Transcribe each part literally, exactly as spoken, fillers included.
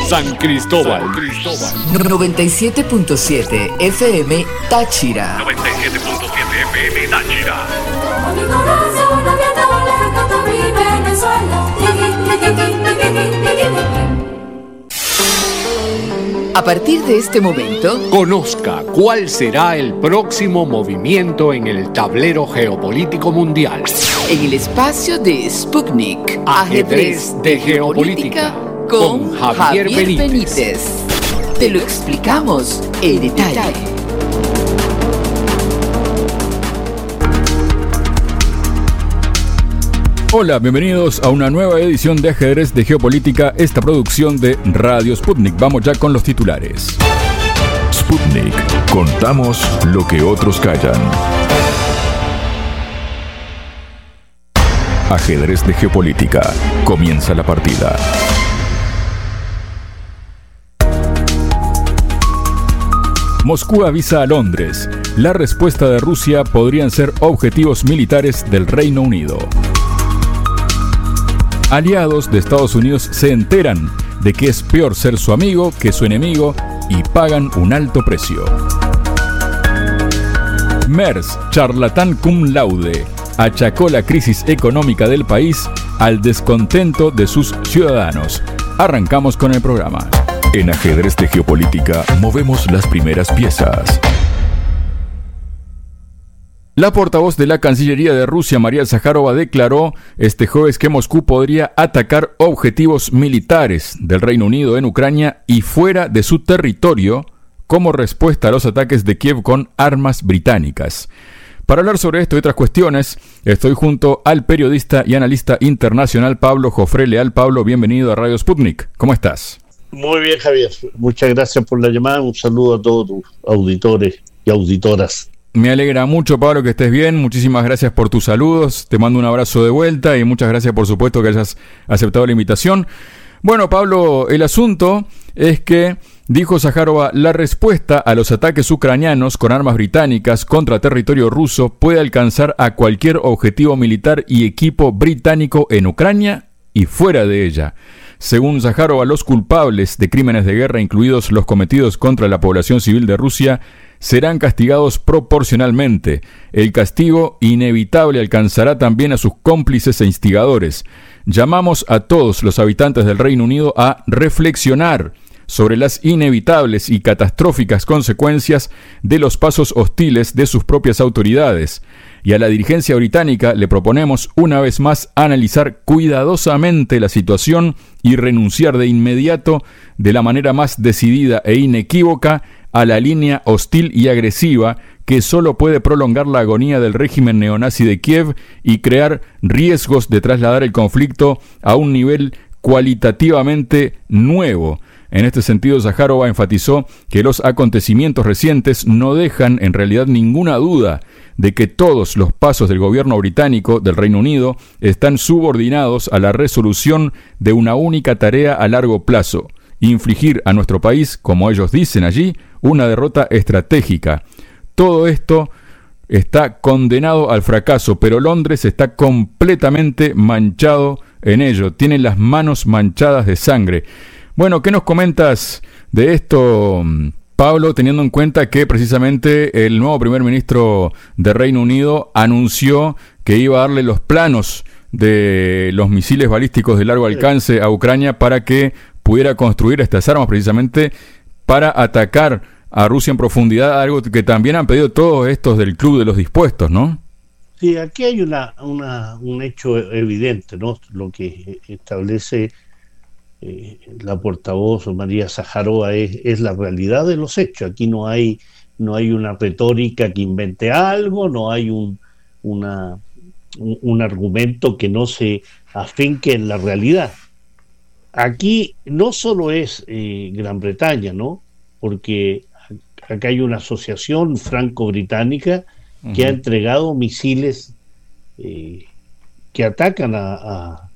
San Cristóbal. noventa y siete punto siete F M Táchira. noventa y siete punto siete F M Táchira. A partir de este momento, conozca cuál será el próximo movimiento en el tablero geopolítico mundial. En el espacio de Sputnik, Ajedrez de Geopolítica, con Javier, Javier Benítez. Benítez. Te lo explicamos en detalle. Hola, bienvenidos a una nueva edición de Ajedrez de Geopolítica, esta producción de Radio Sputnik. Vamos ya con los titulares. Sputnik. Contamos lo que otros callan. Ajedrez de Geopolítica. Comienza la partida. Moscú avisa a Londres. La respuesta de Rusia podrían ser objetivos militares del Reino Unido. Aliados de Estados Unidos se enteran de que es peor ser su amigo que su enemigo y pagan un alto precio. Merz, charlatán cum laude, achacó la crisis económica del país al descontento de sus ciudadanos. Arrancamos con el programa. En Ajedrez de Geopolítica movemos las primeras piezas. La portavoz de la Cancillería de Rusia, María Zaharova, declaró este jueves que Moscú podría atacar objetivos militares del Reino Unido en Ucrania y fuera de su territorio como respuesta a los ataques de Kiev con armas británicas. Para hablar sobre esto y otras cuestiones, estoy junto al periodista y analista internacional Pablo Jofré Leal. Pablo, bienvenido a Radio Sputnik. ¿Cómo estás? Muy bien, Javier. Muchas gracias por la llamada. Un saludo a todos tus auditores y auditoras. Me alegra mucho, Pablo, que estés bien. Muchísimas gracias por tus saludos. Te mando un abrazo de vuelta y muchas gracias, por supuesto, que hayas aceptado la invitación. Bueno, Pablo, el asunto es que, dijo Zaharova, la respuesta a los ataques ucranianos con armas británicas contra territorio ruso puede alcanzar a cualquier objetivo militar y equipo británico en Ucrania y fuera de ella. Según Zaharova, los culpables de crímenes de guerra, incluidos los cometidos contra la población civil de Rusia, serán castigados proporcionalmente. El castigo inevitable alcanzará también a sus cómplices e instigadores. Llamamos a todos los habitantes del Reino Unido a reflexionar sobre las inevitables y catastróficas consecuencias de los pasos hostiles de sus propias autoridades. Y a la dirigencia británica le proponemos una vez más analizar cuidadosamente la situación y renunciar de inmediato, de la manera más decidida e inequívoca, a la línea hostil y agresiva que solo puede prolongar la agonía del régimen neonazi de Kiev y crear riesgos de trasladar el conflicto a un nivel cualitativamente nuevo. En este sentido, Zaharova enfatizó que los acontecimientos recientes no dejan en realidad ninguna duda de que todos los pasos del gobierno británico del Reino Unido están subordinados a la resolución de una única tarea a largo plazo: infligir a nuestro país, como ellos dicen allí, una derrota estratégica. Todo esto está condenado al fracaso, pero Londres está completamente manchado en ello. Tiene las manos manchadas de sangre. Bueno, ¿qué nos comentas de esto, Pablo, teniendo en cuenta que precisamente el nuevo primer ministro de Reino Unido anunció que iba a darle los planos de los misiles balísticos de largo alcance a Ucrania para que pudiera construir estas armas precisamente para atacar a Rusia en profundidad, algo que también han pedido todos estos del Club de los Dispuestos, ¿no? Sí, aquí hay una, una un hecho evidente, ¿no? Lo que establece eh, la portavoz María Zaharova es, es la realidad de los hechos. Aquí no hay no hay una retórica que invente algo, no hay un una un, un argumento que no se afinque en la realidad. Aquí no solo es eh, Gran Bretaña, ¿no? Porque acá hay una asociación franco-británica que uh-huh. ha entregado misiles eh, que atacan a, a,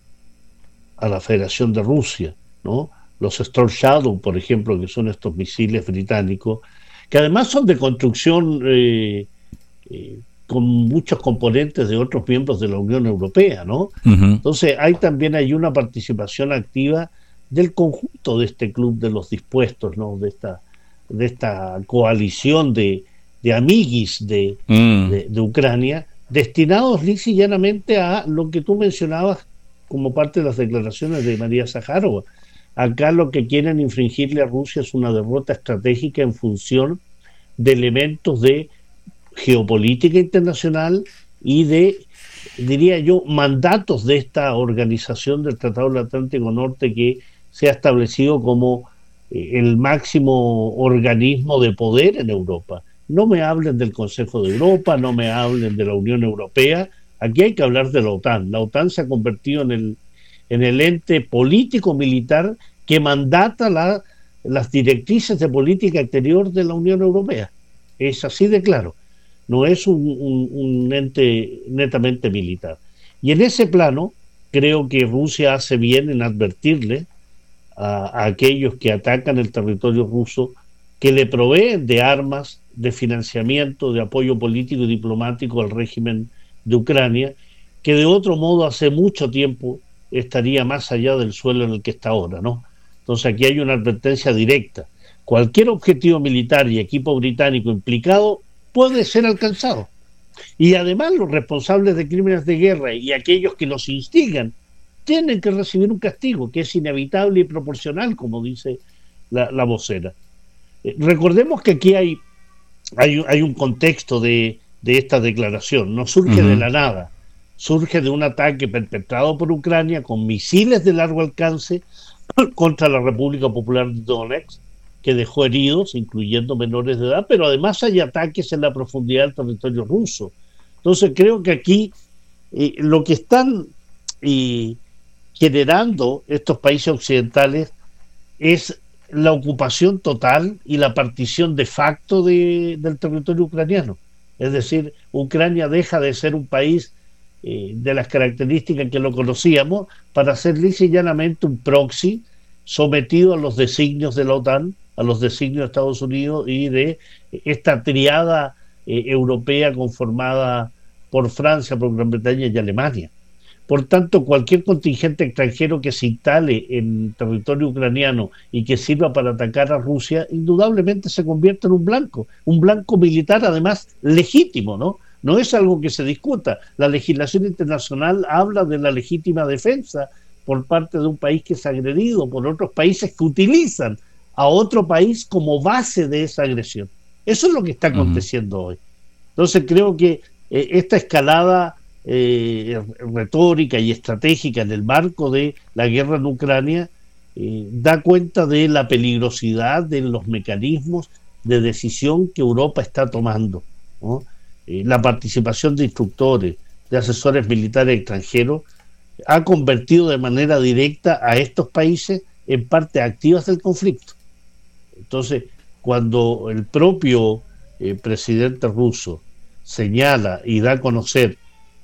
a la Federación de Rusia, ¿no? Los Storm Shadow, por ejemplo, que son estos misiles británicos, que además son de construcción eh, eh, con muchos componentes de otros miembros de la Unión Europea, ¿no? Uh-huh. Entonces hay también hay una participación activa del conjunto resto de este club de los dispuestos, ¿no? De esta, de esta coalición de, de amiguis de, mm. de, de Ucrania, destinados lisa y llanamente a lo que tú mencionabas como parte de las declaraciones de María Zaharova. Acá lo que quieren infringirle a Rusia es una derrota estratégica en función de elementos de geopolítica internacional y de, diría yo, mandatos de esta organización del Tratado del Atlántico Norte, que se ha establecido como el máximo organismo de poder en Europa. No me hablen del Consejo de Europa, no me hablen de la Unión Europea, aquí hay que hablar de la OTAN. La OTAN se ha convertido en el, en el ente político-militar que mandata la, las directrices de política exterior de la Unión Europea. Es así de claro, no es un, un, un ente netamente militar. Y en ese plano, creo que Rusia hace bien en advertirle a, a aquellos que atacan el territorio ruso, que le proveen de armas, de financiamiento, de apoyo político y diplomático al régimen de Ucrania, que de otro modo hace mucho tiempo estaría más allá del suelo en el que está ahora, ¿no? Entonces aquí hay una advertencia directa. Cualquier objetivo militar y equipo británico implicado puede ser alcanzado. Y además los responsables de crímenes de guerra y aquellos que los instigan tienen que recibir un castigo que es inevitable y proporcional, como dice la, la vocera. Eh, recordemos que aquí hay, hay, hay un contexto de, de esta declaración, no surge uh-huh. de la nada, surge de un ataque perpetrado por Ucrania con misiles de largo alcance contra la República Popular de Donetsk, que dejó heridos, incluyendo menores de edad, pero además hay ataques en la profundidad del territorio ruso. Entonces creo que aquí eh, lo que están eh, generando estos países occidentales es la ocupación total y la partición de facto de, del territorio ucraniano. Es decir, Ucrania deja de ser un país eh, de las características que lo conocíamos para ser lisa y llanamente un proxy sometido a los designios de la OTAN, a los designios de Estados Unidos y de esta triada eh, europea conformada por Francia, por Gran Bretaña y Alemania. Por tanto, cualquier contingente extranjero que se instale en territorio ucraniano y que sirva para atacar a Rusia, indudablemente se convierte en un blanco, un blanco militar además legítimo, ¿no? No es algo que se discuta. La legislación internacional habla de la legítima defensa por parte de un país que es agredido, por otros países que utilizan a otro país como base de esa agresión. Eso es lo que está aconteciendo uh-huh. hoy. Entonces creo que eh, esta escalada eh, retórica y estratégica en el marco de la guerra en Ucrania eh, da cuenta de la peligrosidad de los mecanismos de decisión que Europa está tomando, ¿no? Eh, la participación de instructores, de asesores militares extranjeros, ha convertido de manera directa a estos países en partes activas del conflicto. Entonces, cuando el propio eh, presidente ruso señala y da a conocer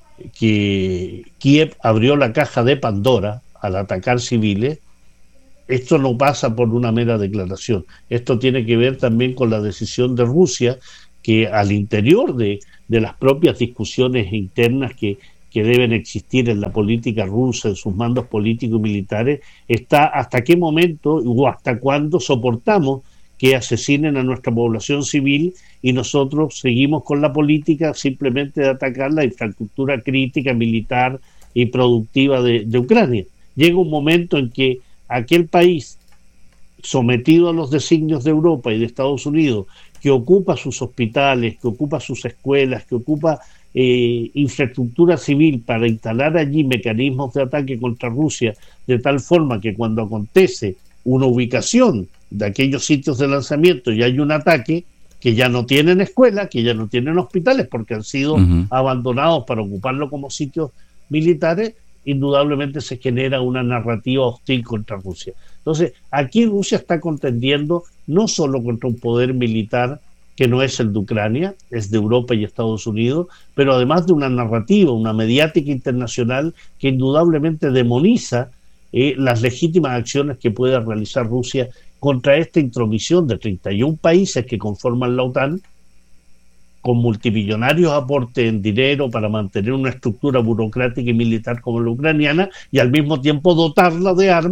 que Kiev abrió la caja de Pandora al atacar civiles, esto no pasa por una mera declaración. Esto tiene que ver también con la decisión de Rusia, que al interior de, de las propias discusiones internas que, que deben existir en la política rusa, en sus mandos políticos y militares, está hasta qué momento o hasta cuándo soportamos que asesinen a nuestra población civil y nosotros seguimos con la política simplemente de atacar la infraestructura crítica, militar y productiva de, de Ucrania. Llega un momento en que aquel país sometido a los designios de Europa y de Estados Unidos, que ocupa sus hospitales, que ocupa sus escuelas, que ocupa eh, infraestructura civil para instalar allí mecanismos de ataque contra Rusia, de tal forma que cuando acontece una ubicación de aquellos sitios de lanzamiento y hay un ataque, que ya no tienen escuelas, que ya no tienen hospitales porque han sido uh-huh. abandonados para ocuparlo como sitios militares, indudablemente se genera una narrativa hostil contra Rusia. Entonces, aquí Rusia está contendiendo no solo contra un poder militar que no es el de Ucrania, es de Europa y Estados Unidos, pero además de una narrativa, una mediática internacional que indudablemente demoniza eh, las legítimas acciones que pueda realizar Rusia contra esta intromisión de treinta y un países que conforman la OTAN, con multimillonarios aportes en dinero para mantener una estructura burocrática y militar como la ucraniana, y al mismo tiempo dotarla de armas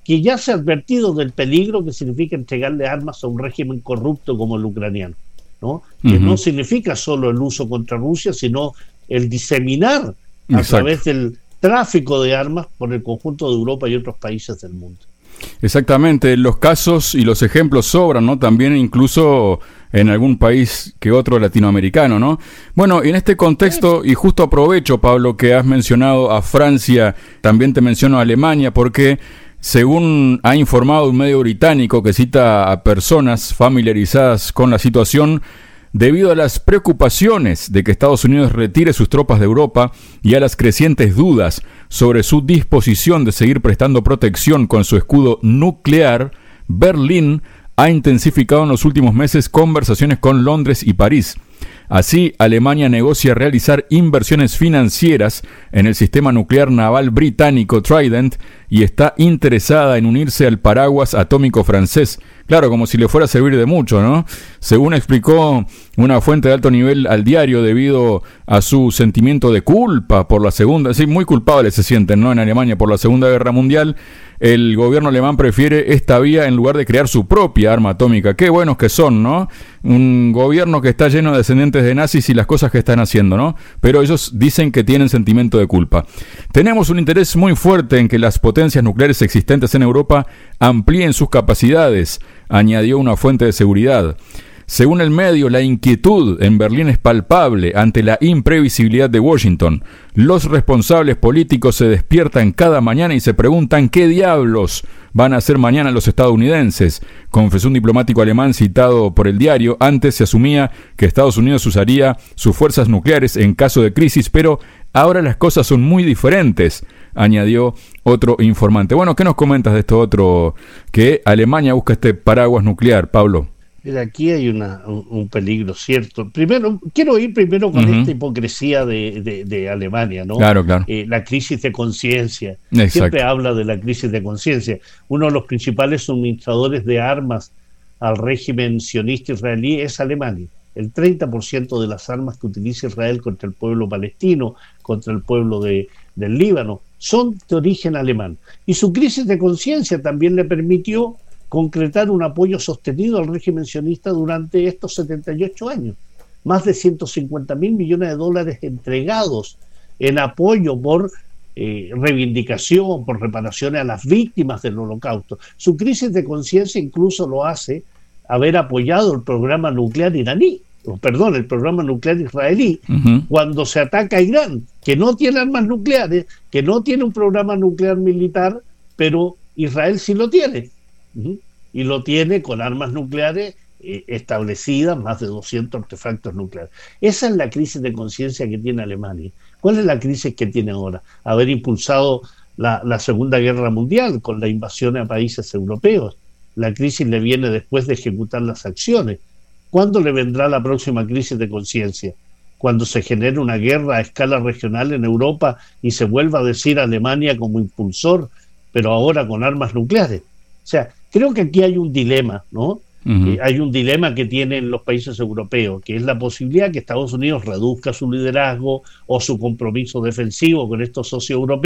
que ya se ha advertido del peligro que significa entregarle armas a un régimen corrupto como el ucraniano, ¿no? Uh-huh. Que no significa solo el uso contra Rusia, sino el diseminar a Exacto. través del tráfico de armas por el conjunto de Europa y otros países del mundo. Exactamente, los casos y los ejemplos sobran, ¿no? También incluso en algún país que otro latinoamericano, ¿no? Bueno, en este contexto, y justo aprovecho, Pablo, que has mencionado a Francia, también te menciono a Alemania, porque según ha informado un medio británico que cita a personas familiarizadas con la situación, debido a las preocupaciones de que Estados Unidos retire sus tropas de Europa y a las crecientes dudas sobre su disposición de seguir prestando protección con su escudo nuclear, Berlín ha intensificado en los últimos meses conversaciones con Londres y París. Así, Alemania negocia realizar inversiones financieras en el sistema nuclear naval británico Trident y está interesada en unirse al paraguas atómico francés. Claro, como si le fuera a servir de mucho, ¿no? Según explicó una fuente de alto nivel al diario, debido a su sentimiento de culpa por la segunda, sí, muy culpables se sienten, ¿no? En Alemania por la Segunda Guerra Mundial, el gobierno alemán prefiere esta vía en lugar de crear su propia arma atómica. Qué buenos que son, ¿no? Un gobierno que está lleno de descendientes de nazis y las cosas que están haciendo, ¿no? Pero ellos dicen que tienen sentimiento de culpa. Tenemos un interés muy fuerte en que las potencias nucleares existentes en Europa amplíen sus capacidades, añadió una fuente de seguridad. Según el medio, la inquietud en Berlín es palpable ante la imprevisibilidad de Washington. Los responsables políticos se despiertan cada mañana y se preguntan qué diablos van a hacer mañana los estadounidenses, confesó un diplomático alemán citado por el diario. Antes se asumía que Estados Unidos usaría sus fuerzas nucleares en caso de crisis, pero ahora las cosas son muy diferentes, añadió otro informante. Bueno, ¿qué nos comentas de esto otro? Que Alemania busca este paraguas nuclear, Pablo. Mira, aquí hay una, un, un peligro, ¿cierto? Primero, quiero ir primero con uh-huh. esta hipocresía de, de, de Alemania, ¿no? Claro, claro. Eh, la crisis de conciencia. Siempre habla de la crisis de conciencia. Uno de los principales suministradores de armas al régimen sionista israelí es Alemania. El treinta por ciento de las armas que utiliza Israel contra el pueblo palestino, contra el pueblo de, del Líbano, son de origen alemán. Y su crisis de conciencia también le permitió concretar un apoyo sostenido al régimen sionista durante estos setenta y ocho años. Más de ciento cincuenta mil millones de dólares entregados en apoyo por eh, reivindicación, por reparaciones a las víctimas del Holocausto. Su crisis de conciencia incluso lo hace haber apoyado el programa nuclear iraní, o perdón, el programa nuclear israelí, uh-huh. cuando se ataca a Irán, que no tiene armas nucleares, que no tiene un programa nuclear militar, pero Israel sí lo tiene. Y lo tiene con armas nucleares eh, establecidas, más de doscientos artefactos nucleares. Esa es la crisis de conciencia que tiene Alemania. ¿Cuál es la crisis que tiene ahora? Haber impulsado la, la Segunda Guerra Mundial con la invasión a países europeos. La crisis le viene después de ejecutar las acciones. ¿Cuándo le vendrá la próxima crisis de conciencia? Cuando se genere una guerra a escala regional en Europa y se vuelva a decir a Alemania como impulsor, pero ahora con armas nucleares. O sea, creo que aquí hay un dilema, ¿no? Uh-huh. Eh, hay un dilema que tienen los países europeos, que es la posibilidad que Estados Unidos reduzca su liderazgo o su compromiso defensivo con estos socios europeos.